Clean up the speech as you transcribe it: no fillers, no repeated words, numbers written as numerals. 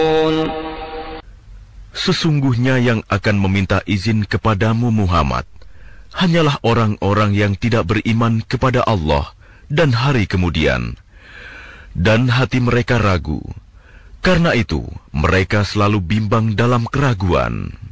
Sesungguhnya yang akan meminta izin kepadamu Muhammad hanyalah orang-orang yang tidak beriman kepada Allah dan hari kemudian, dan hati mereka ragu. Karena itu mereka selalu bimbang dalam keraguan.